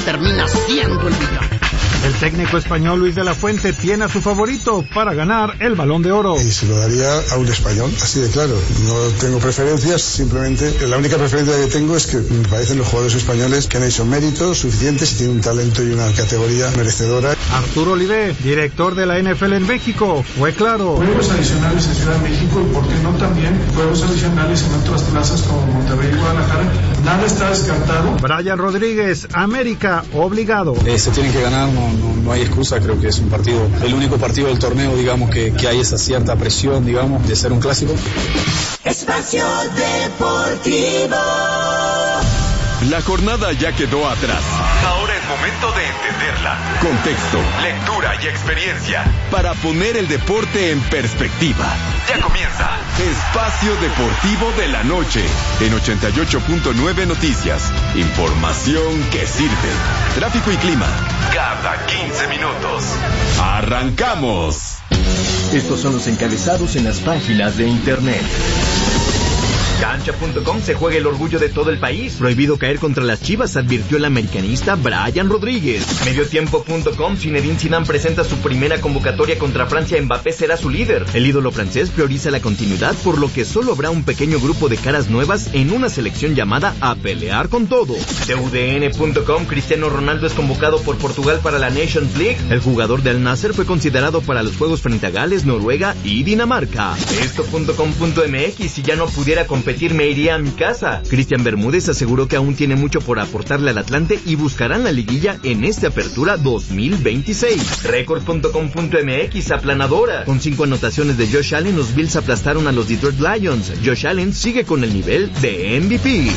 termina siendo el villano. El técnico español Luis de la Fuente tiene a su favorito para ganar el Balón de Oro. Y se lo daría a un español, así de claro. No tengo preferencias, simplemente la única preferencia que tengo es que me parecen los jugadores españoles que han hecho méritos suficientes y tienen un talento y una categoría merecedora. Arturo Olivé, director de la NFL en México, fue claro. Juegos adicionales en Ciudad de México y por qué no también juegos adicionales en otras plazas como Monterrey y Guadalajara. Nada está descartado. Brian Rodríguez, América, obligado. Se tienen que ganar, no hay excusa, creo que es un partido, el único partido del torneo, digamos, que hay esa cierta presión, digamos, de ser un clásico. Espacio Deportivo. La jornada ya quedó atrás. Ahora es momento de entenderla. Contexto, lectura y experiencia para poner el deporte en perspectiva. Ya comienza Espacio Deportivo de la Noche en 88.9 Noticias. Información que sirve. Tráfico y clima cada 15 minutos. ¡Arrancamos! Estos son los encabezados en las páginas de internet. Cancha.com se juega el orgullo de todo el país. Prohibido caer contra las Chivas, advirtió el americanista Brian Rodríguez. Mediotiempo.com, Zinedine Zidane presenta su primera convocatoria contra Francia. Mbappé será su líder. El ídolo francés prioriza la continuidad, por lo que solo habrá un pequeño grupo de caras nuevas en una selección llamada a pelear con todo. TUDN.com, Cristiano Ronaldo es convocado por Portugal para la Nations League. El jugador del Nasser fue considerado para los Juegos frente a Gales, Noruega y Dinamarca. Esto.com.mx, si ya no pudiera competir me iría a mi casa. Cristian Bermúdez aseguró que aún tiene mucho por aportarle al Atlante y buscarán la liguilla en esta apertura 2026. Record.com.mx, aplanadora. Con 5 anotaciones de Josh Allen, los Bills aplastaron a los Detroit Lions. Josh Allen sigue con el nivel de MVP.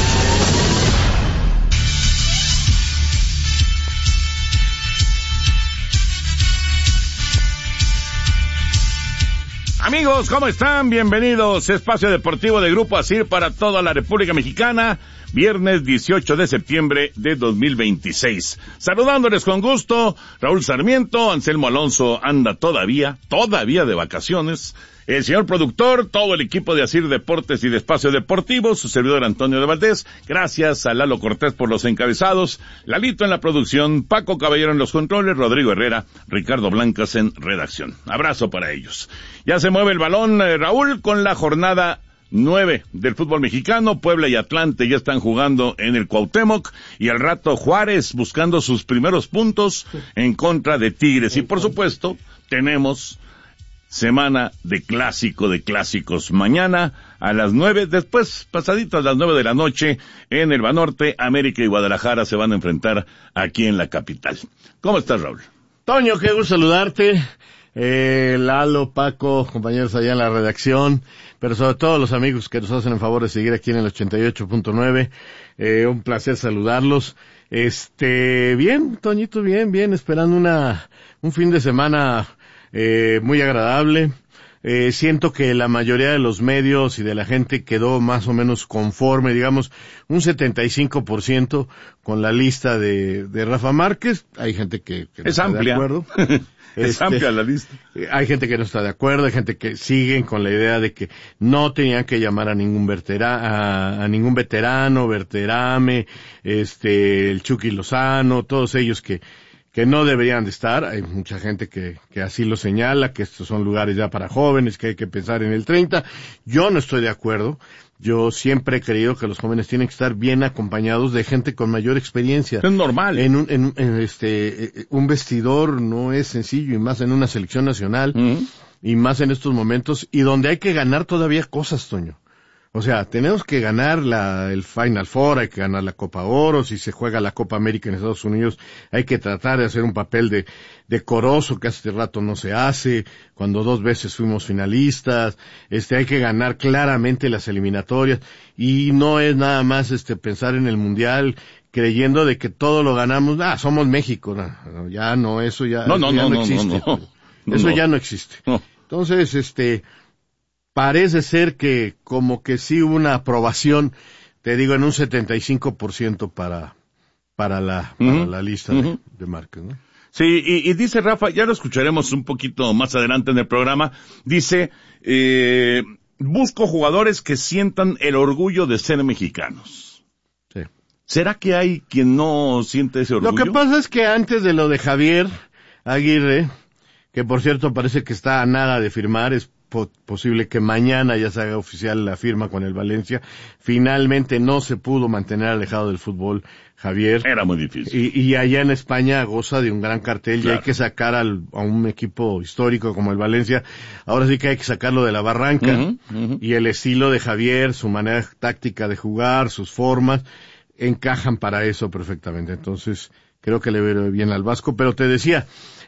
Amigos, ¿cómo están? Bienvenidos. Espacio Deportivo de Grupo ASIR para toda la República Mexicana. Viernes 18 de septiembre de 2026. Saludándoles con gusto, Raúl Sarmiento. Anselmo Alonso anda todavía de vacaciones. El señor productor, todo el equipo de ASIR Deportes y de Espacio Deportivo, su servidor Antonio de Valdés. Gracias a Lalo Cortés por los encabezados, Lalito en la producción, Paco Caballero en los controles, Rodrigo Herrera, Ricardo Blancas en redacción. Abrazo para ellos. Ya se mueve el balón, Raúl, con la jornada 9 del fútbol mexicano. Puebla y Atlante ya están jugando en el Cuauhtémoc y al rato Juárez buscando sus primeros puntos en contra de Tigres. Y por supuesto, tenemos semana de clásicos. Mañana a las 9, después pasaditas las 9 de la noche, en el Banorte, América y Guadalajara se van a enfrentar aquí en la capital. ¿Cómo estás, Raúl? Toño, qué gusto saludarte. Lalo, Paco, compañeros allá en la redacción, pero sobre todo los amigos que nos hacen el favor de seguir aquí en el 88.9. Un placer saludarlos. Bien, Toñito, bien, esperando un fin de semana muy agradable. Siento que la mayoría de los medios y de la gente quedó más o menos conforme, digamos, un 75% con la lista de Rafa Márquez. Hay gente que no está amplia. de acuerdo. Es amplia la lista. Hay gente que no está de acuerdo, hay gente que siguen con la idea de que no tenían que llamar a ningún veterano, Berterame, el Chucky Lozano, todos ellos que no deberían de estar. Hay mucha gente que así lo señala, que estos son lugares ya para jóvenes, que hay que pensar en el 30. Yo no estoy de acuerdo. Yo siempre he creído que los jóvenes tienen que estar bien acompañados de gente con mayor experiencia. Es normal. Un vestidor no es sencillo, y más en una selección nacional, y más en estos momentos, y donde hay que ganar todavía cosas, Toño. O sea, tenemos que ganar el Final Four, hay que ganar la Copa Oro, si se juega la Copa América en Estados Unidos, hay que tratar de hacer un papel decoroso que hace rato no se hace, cuando 2 veces fuimos finalistas, hay que ganar claramente las eliminatorias, y no es nada más pensar en el Mundial creyendo de que todo lo ganamos, somos México, ya no, eso ya no existe. Eso ya no existe. No. Entonces, parece ser que como que sí hubo una aprobación, te digo, en un 75% para la lista de Márquez, ¿no? Sí, y dice Rafa, ya lo escucharemos un poquito más adelante en el programa, dice, busco jugadores que sientan el orgullo de ser mexicanos. Sí. ¿Será que hay quien no siente ese orgullo? Lo que pasa es que antes de lo de Javier Aguirre, que por cierto parece que está a nada de firmar, es posible que mañana ya se haga oficial la firma con el Valencia, finalmente no se pudo mantener alejado del fútbol Javier. Era muy difícil. Y allá en España goza de un gran cartel, claro. Y hay que sacar a un equipo histórico como el Valencia. Ahora sí que hay que sacarlo de la barranca. Y el estilo de Javier, su manera táctica de jugar, sus formas, encajan para eso perfectamente. Entonces, creo que le veo bien al Vasco. Pero te decía,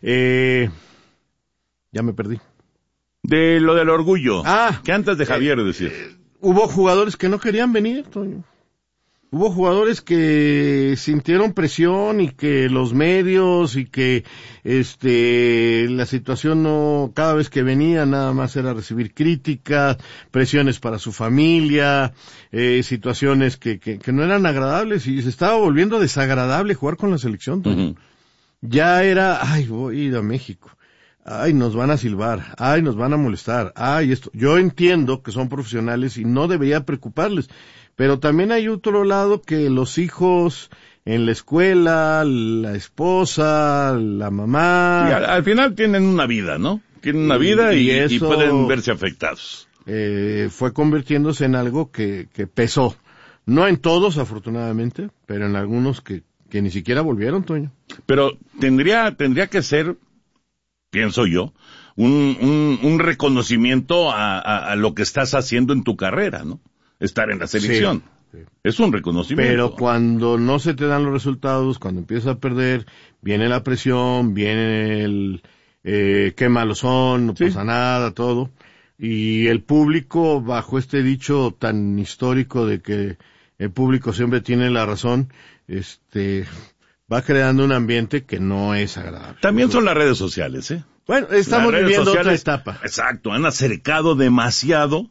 ya me perdí. De lo del orgullo. Que antes de Javier decía. Hubo jugadores que no querían venir, Toño. Hubo jugadores que sintieron presión y que los medios y que la situación no, cada vez que venía nada más era recibir críticas, presiones para su familia, situaciones que no eran agradables y se estaba volviendo desagradable jugar con la selección, Toño. Ya era, voy a ir a México. Nos van a silbar, nos van a molestar, esto. Yo entiendo que son profesionales y no debería preocuparles, pero también hay otro lado que los hijos en la escuela, la esposa, la mamá... Sí, al final tienen una vida, ¿no? Tienen una vida y pueden verse afectados. Fue convirtiéndose en algo que pesó. No en todos, afortunadamente, pero en algunos que ni siquiera volvieron, Toño. Pero tendría que ser... pienso yo, un reconocimiento a lo que estás haciendo en tu carrera, ¿no? Estar en la selección. Sí. Es un reconocimiento. Pero cuando no se te dan los resultados, cuando empiezas a perder, viene la presión, viene el qué malos son, no pasa nada, todo. Y el público, bajo este dicho tan histórico de que el público siempre tiene la razón, va creando un ambiente que no es agradable. También son las redes sociales, ¿eh? Bueno, estamos viviendo otra etapa. Exacto, han acercado demasiado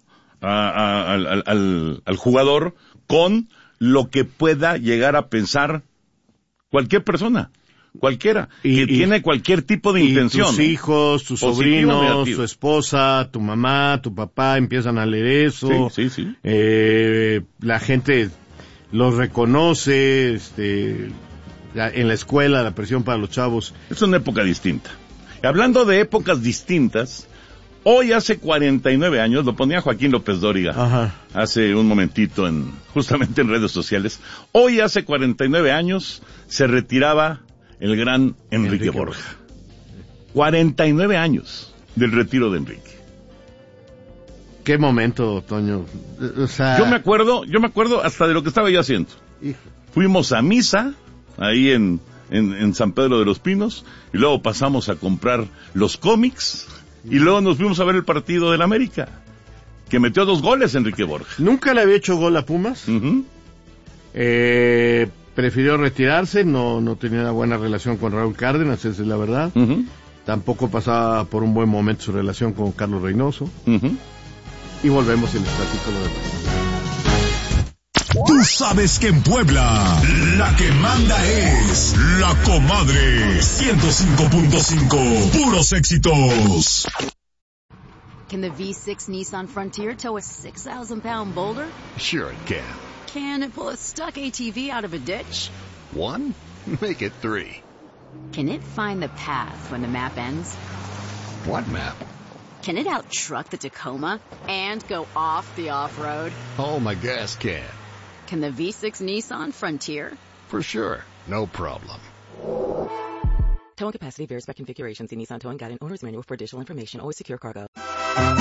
al jugador con lo que pueda llegar a pensar cualquier persona, cualquiera, que tiene cualquier tipo de intención. Tus hijos, tus sobrinos, tu esposa, tu mamá, tu papá empiezan a leer eso. Sí. La gente los reconoce, en la escuela, la presión para los chavos. Es una época distinta. Hablando de épocas distintas, hoy hace 49 años, lo ponía Joaquín López Dóriga hace un momentito justamente en redes sociales, hoy hace 49 años se retiraba el gran Enrique Borja. 49 años del retiro de Enrique. Qué momento, Toño. O sea... Yo me acuerdo hasta de lo que estaba yo haciendo. Fuimos a misa ahí en San Pedro de los Pinos, y luego pasamos a comprar los cómics, y luego nos fuimos a ver el partido del América, que metió 2 goles Enrique Borja. Nunca le había hecho gol a Pumas. Prefirió retirarse, no tenía una buena relación con Raúl Cárdenas, esa es la verdad. Tampoco pasaba por un buen momento su relación con Carlos Reynoso. Y volvemos y les platico lo demás. Tú sabes que en Puebla la que manda es La Comadre 105.5, puros éxitos. Can the V6 Nissan Frontier tow a 6,000-pound boulder? Sure it can. Can it pull a stuck ATV out of a ditch? 1? Make it 3. Can it find the path when the map ends? What map? Can it out-truck the Tacoma and go off the off-road? Oh, my gas can. Can the V6 Nissan Frontier? For sure. No problem. Towing capacity varies by configuration. See Nissan Towing Guide and Owner's Manual for additional information. Always secure cargo.